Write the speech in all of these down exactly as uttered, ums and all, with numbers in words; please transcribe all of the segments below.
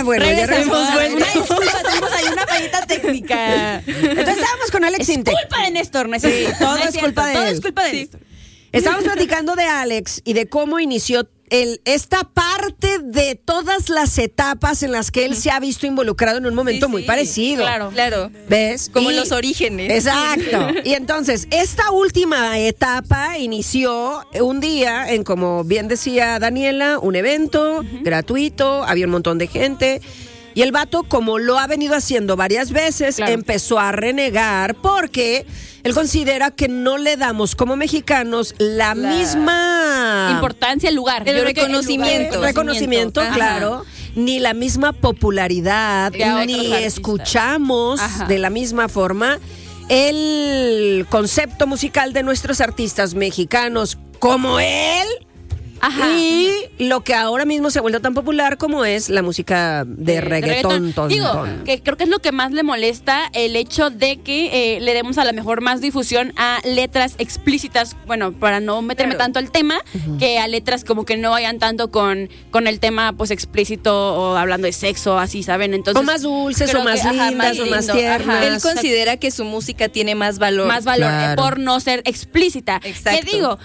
bueno, ya Regresamos, bueno. Una disculpa, tenemos ahí una fallita técnica. Entonces estábamos con Alex Es Intec. culpa de Néstor, Néstor. Sí, todo No es cierto, culpa de todo él. es culpa de Sí. Néstor. Estábamos platicando de Alex y de cómo inició el, esta parte de todas las etapas en las que él se ha visto involucrado en un momento Sí, muy sí, parecido. claro. Claro. ¿Ves? Como Y- los orígenes. Exacto. Y entonces, esta última etapa inició un día en, como bien decía Daniela, un evento gratuito, había un montón de gente. Y el vato, como lo ha venido haciendo varias veces, Claro. empezó a renegar porque él considera que no le damos como mexicanos la, La misma Importancia, el lugar. El Yo creo que reconocimiento. lugar- reconocimiento, Ajá. claro, ni la misma popularidad, De otros ni artistas. escuchamos Ajá. de la misma forma el concepto musical de nuestros artistas mexicanos como él. Ajá. Y lo que ahora mismo se ha vuelto tan popular como es la música de, de reggaetón. ton, Digo, ton. que creo que es lo que más le molesta, el hecho de que eh, le demos a lo mejor más difusión a letras explícitas, bueno, para no meterme Claro. tanto al tema, que a letras como que no vayan tanto con, con el tema pues explícito o hablando de sexo, así, ¿saben? Entonces, o más dulces, creo o más que, ajá, lindas, o más lindo, tiernas. ajá. Él considera que su música tiene más valor. Más valor eh, Claro. por no ser explícita. Exacto. ¿Qué digo?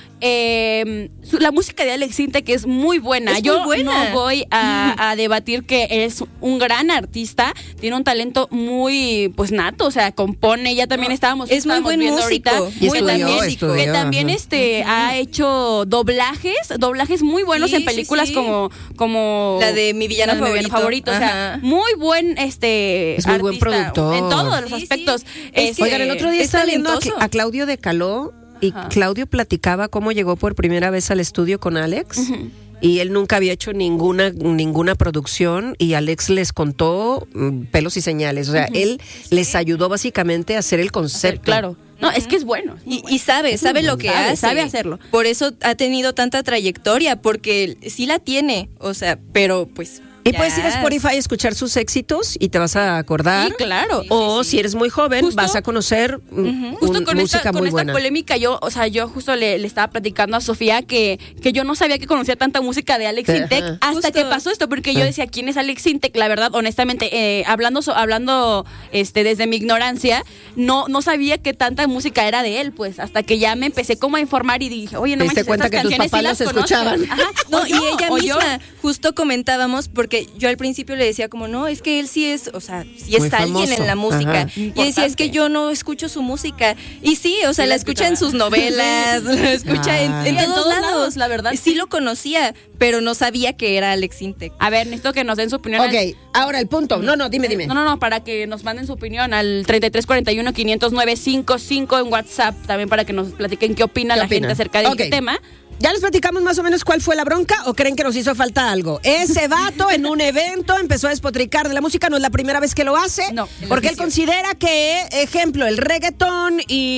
Eh, su- la música de Alex Intec es muy buena. Es muy Yo buena. no voy a, a debatir que es un gran artista, tiene un talento muy pues nato, o sea, compone, ya también estábamos, es muy estábamos buen viendo músico, ahorita, Y que estudió, también, estudió, que también ajá. este ha hecho doblajes, doblajes muy buenos Sí, en sí, películas sí. como como La de Mi villano la de Mi favorito. o sea, Ajá. muy buen este Es muy buen artista productor. en todos los Sí, sí. aspectos. Es Este, que- Oigan, el otro día es estaba viendo a, talentoso. a Claudio de Caló y Ajá. Claudio platicaba cómo llegó por primera vez al estudio con Alex. Y él nunca había hecho ninguna ninguna producción y Alex les contó mm, pelos y señales. O sea, él les ayudó básicamente a hacer el concepto. claro. No, es que es bueno. Y, y sabe, sabe lo que Sabe, hace. sabe hacerlo. Por eso ha tenido tanta trayectoria, porque sí la tiene, o sea, pero pues... Y ya. puedes ir a Spotify a escuchar sus éxitos y te vas a acordar. Sí, claro. O si eres muy joven, Justo- vas a conocer mm, Justo un- con música esta, con muy esta buena. polémica, yo, o sea, yo justo le, le estaba platicando a Sofía que, que yo no sabía que conocía tanta música de Alex Ajá. Intec hasta Justo. que pasó esto, porque yo Ah. decía, ¿quién es Alex Intec? La verdad, honestamente, eh, hablando so- hablando este desde mi ignorancia, no no sabía que tanta música era de él, pues, hasta que ya me empecé como a informar y dije, oye, no Te diste manches, cuenta estas que tus canciones sí papás las los conozco. escuchaban. Ajá. No, O y yo, ella o yo. misma, justo comentábamos, porque yo al principio le decía como, no, es que él sí es, o sea, sí Muy es alguien famoso. en la música. Ajá. Y decía, es que yo no escucho su música. Y sí, o sea, Sí, la la escucha en escuchaba. sus novelas, la escucha en, Ah. en Sí, en todos, todos lados. lados, la verdad, Sí, sí. lo conocía, pero no sabía que era Alex Intec. A ver, necesito que nos den su opinión. al- Ok, ahora el punto. No, no, dime, dime. No, no, no, para que nos manden su opinión al treinta y tres cuarenta y uno, quinientos nueve cincuenta y cinco en WhatsApp, también para que nos platiquen qué opina ¿Qué la opinan? gente acerca de Ok. este tema. ¿Ya les platicamos más o menos cuál fue la bronca o creen que nos hizo falta algo? Ese vato en un evento empezó a despotricar de la música, no es la primera vez que lo hace, No, porque él inicio. considera que, ejemplo, el reggaetón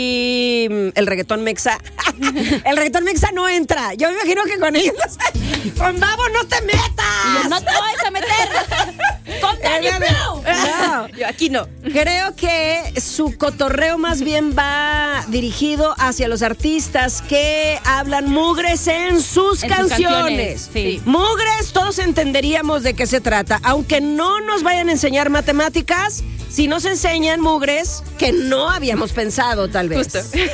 y mm, el reggaetón mexa, el reggaetón mexa no entra. Yo me imagino que con ellos, con Babo no te Y yo, metas. no te vas a meter con Danny Flow. No. Yo aquí no. Creo que su cotorreo más bien va dirigido hacia los artistas que hablan mugres en sus En sus canciones. canciones, sí. Mugres, todos entenderíamos de qué se trata. Aunque no nos vayan a enseñar matemáticas, si nos enseñan mugres que no habíamos pensado, tal vez. Justo.